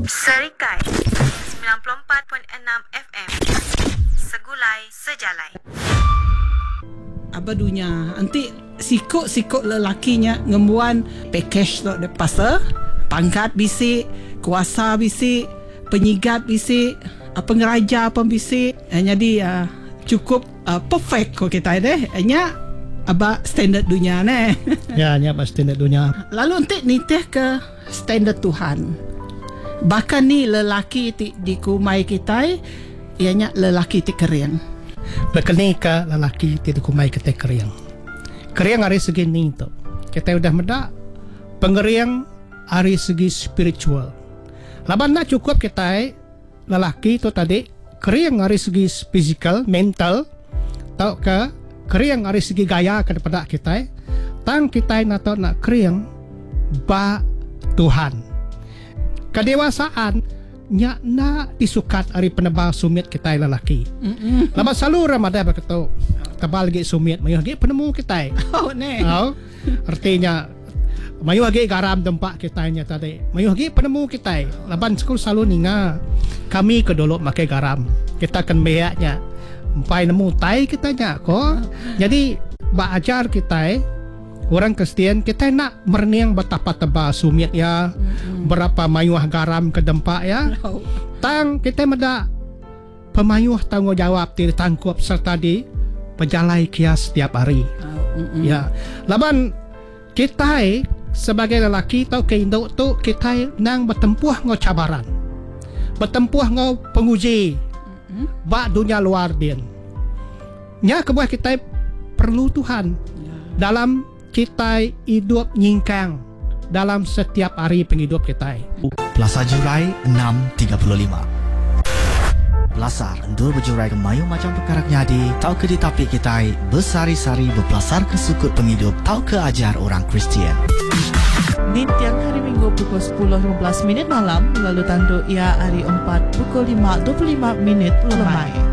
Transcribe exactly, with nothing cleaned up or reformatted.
Serikai sembilan puluh empat perpuluhan enam F M. Segulai Sejalai. Apa dunia nanti sikut-sikut lelakinya ngembuan package tu de pasal pangkat bisik, kuasa bisik, penyigat bisik, pengeraja pun bisik. Eh, jadi uh, cukup uh, perfect kau kita deh. Hanya apa standard dunia ne. Ya, hanya apa standard dunia. Lalu nanti nitih ke standard Tuhan. Bahkan ni lelaki ti dikumai kita ianya lelaki ti keriang. Berkenai ke lelaki ti dikumai kita keriang. Keriang dari segi ni tu. Kita udah medak pengeriang dari segi spiritual. Laban nak cukup kita lelaki tu tadi keriang dari segi physical, mental, tau ke keriang dari segi gaya kepada kita. Tang kita nak tahu nak keriang ba Tuhan. Kedewasaan nya na disukat hari penebal sumit kita lelaki. Mm-mm. Lama selalu Ramadan berkata tebal lagi sumit mayuh lagi penemu kita. Oh ne. Oh, artinya mayuh lagi garam tempat kita nya tadi. Mayuh lagi penemu kita. Laban sekul selalu ninga kami kedolok makai garam. Kita akan meyaknya empai nemu tai kita nya ko. Jadi ba ajar kita orang Kristian kita nak merniang betapa tebal sumit ya, mm-hmm. berapa mayuah garam ke dempak ya. No. Tang kita meda pemayuah tanggungjawab ditangkup serta di pejalai kias setiap hari. Oh, mm-hmm. Ya, laban kita sebagai lelaki tau ke induk tu kita nang bertempuh ngau cabaran, bertempuh ngau penguji, mm-hmm. bak dunia luar din. Nya kebuah kita perlu Tuhan yeah. dalam kita hidup nyingkang dalam setiap hari penghidup kita. Plaza Jurai enam tiga puluh lima. Pelasar endur berjurai ke mayu macam perkara nyadi, tau ke di tapi kita bersari-sari berpelasar ke sukut penghidup, tau ke ajar orang Kristian. Di tiang hari Minggu pukul sepuluh lima belas minit malam, lalu tanduk ia hari empat pukul lima dua puluh lima minit lemai.